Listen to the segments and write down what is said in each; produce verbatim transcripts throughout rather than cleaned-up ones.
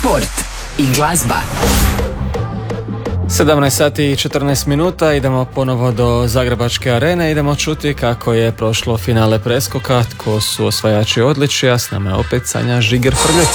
sport i glazba. sedamnaest sati i četrnaest minuta, idemo ponovo do Zagrebačke arene, idemo čuti kako je prošlo finale preskoka, tko su osvajači odličja. S nama je opet Sanja Žiger-Frljik.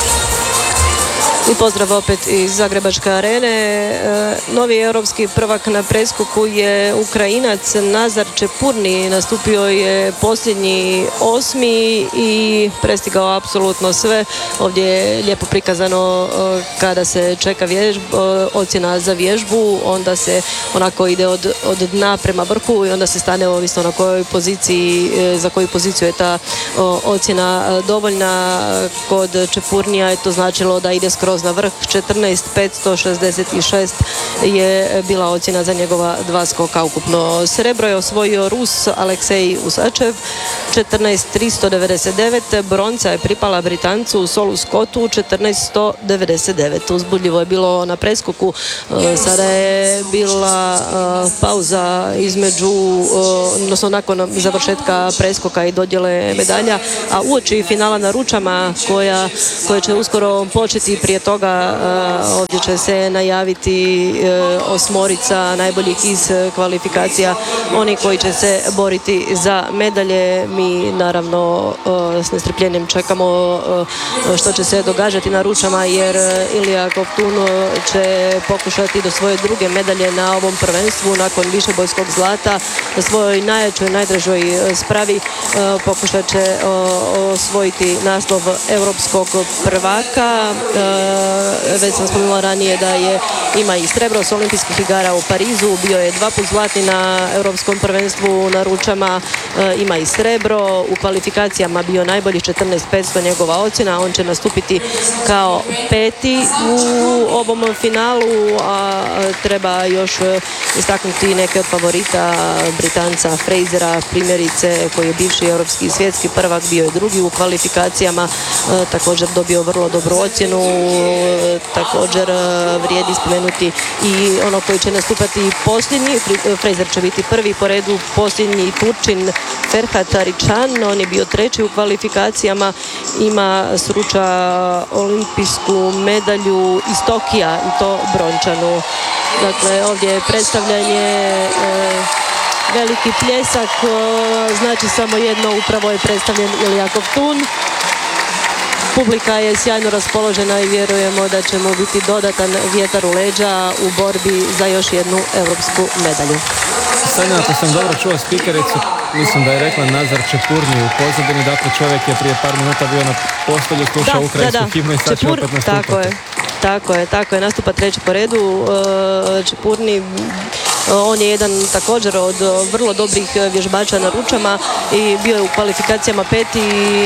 I pozdrav opet iz Zagrebačke arene. E, novi europski prvak na preskoku je Ukrajinac Nazar Čepurni. Nastupio je posljednji osmi i prestigao apsolutno sve. Ovdje je lijepo prikazano e, kada se čeka vježb, e, ocjena za vježbu, onda se onako ide od, od dna prema vrhu i onda se stane ovisno na kojoj poziciji, e, za koju poziciju je ta o, ocjena dovoljna. Kod Čepurnija je to značilo da ide skroz na vrh. Četrnaest petsto šezdeset šest je bila ocjena za njegova dva skoka ukupno. Srebro je osvojio Rus Aleksej Usačev, četrnaest tristo devedeset devet. Bronca je pripala Britancu Solu Scottu, četrnaest sto devedeset devet. Uzbudljivo je bilo na preskoku. Sada je bila pauza između, odnosno nakon završetka preskoka i dodjele medalja, a uoči finala na ručama koja, koja će uskoro početi. Prije toga ovdje će se najaviti osmorica najboljih iz kvalifikacija, oni koji će se boriti za medalje. Mi naravno s nestrpljenjem čekamo što će se događati na ručama, jer Ilija Kovtun će pokušati do svoje druge medalje na ovom prvenstvu nakon višebojskog zlata na svojoj najjačoj, najdražoj spravi. Pokušat će osvojiti naslov europskog prvaka. Već sam spomenula ranije da je ima i srebro s olimpijskih igara u Parizu, bio je dva put zlatni na europskom prvenstvu na ručama, ima i srebro u kvalifikacijama, bio najbolji, četrnaest petsto njegova ocjena. On će nastupiti kao peti u ovom finalu, a treba još istaknuti neke od favorita Britanca Frasera, primjerice, koji je bivši europski i svjetski prvak, bio je drugi u kvalifikacijama, također dobio vrlo dobru ocjenu. Također vrijedi spomenuti i ono koji će nastupati posljednji. Fraser će biti prvi po redu, posljednji Turčin Ferhat Aričan, on je bio treći u kvalifikacijama, ima sruča olimpijsku medalju iz Tokija i to brončanu. Dakle, ovdje je predstavljanje, e, veliki pljesak, e, znači samo jedno, upravo je predstavljen Ilija Kovtun. Publika je sjajno raspoložena i vjerujemo da će mu biti dodatan vjetar u leđa u borbi za još jednu europsku medalju. Sanja, ako sam dobro čuo spikericu, mislim da je rekla Nazar Čepurni u pozadini, dakle čovjek je prije par minuta bio na postolju, slušao ukrajinsku himnu i sad će opet nastupati. Tako je, tako je, tako je, nastupa treći po redu. Čepurni, on je jedan također od vrlo dobrih vježbača na ručama i bio je u kvalifikacijama peti.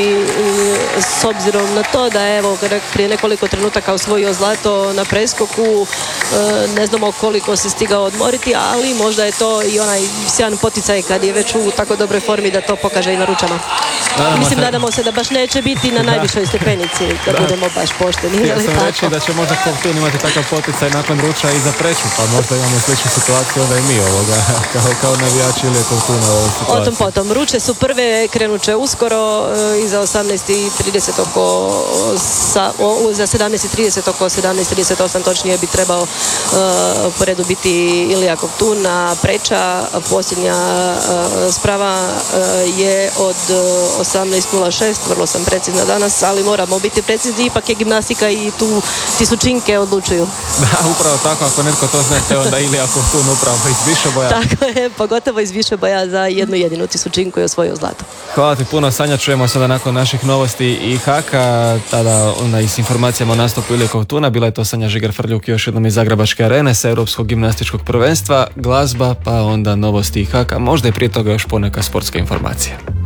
S obzirom na to da je evo prije nekoliko trenutaka osvojio zlato na preskoku, ne znamo koliko se stigao odmoriti, ali možda je to i onaj sjajan poticaj kad je već u tako dobroj formi da to pokaže i na ručama. Nadamo Mislim, se... nadamo se da baš neće biti na najvišoj stepenici, da, da budemo baš pošteni. Ja sam reći da će možda Kovtun imati takav poticaj nakon ruča i za preču, pa možda imamo sličnu situaciju onda i mi ovoga, kao, kao navijači ili Kovtuna u ovoj situaciji. O tom potom. Ruče su prve, krenut će uskoro i za osamnaest i trideset oko sa, o, za sedamnaest i trideset oko sedamnaest i trideset osam točnije bi trebao uh, po redu biti Ilija Kovtun, a preča posljednja uh, sprava uh, je od uh, osamnaest nula šest, vrlo sam precizna danas, ali moramo biti precizni, ipak je gimnastika i tu tisućinke odlučuju. Da, upravo tako, ako netko to zna, onda Ilija Kovtun upravo iz Višeboja. Tako je, pogotovo iz Višeboja za jednu jedinu tisućinku je osvojio zlato. Hvala ti puno, Sanja, čujemo sada nakon naših novosti i haka, tada onda i s informacijama o nastupu Ilije Kovtuna. Bila je to Sanja Žiger-Frljik još jednom iz Zagrebačke arene sa Europskog gimnastičkog prvenstva, glazba, pa onda novosti i haka, možda i prije toga još poneka sportska informacija.